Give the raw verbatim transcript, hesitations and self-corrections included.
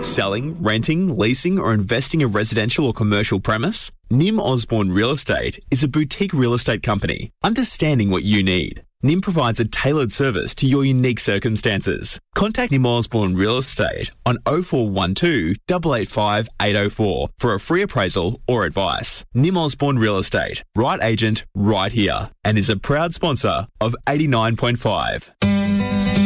Selling, renting, leasing or investing a residential or commercial premise? Nim Osborne Real Estate is a boutique real estate company understanding what you need. Nim provides a tailored service to your unique circumstances. Contact Nim Osborne Real Estate on oh four one two, eight eight five, eight oh four for a free appraisal or advice. Nim Osborne Real Estate, right agent, right here, and is a proud sponsor of eighty-nine point five.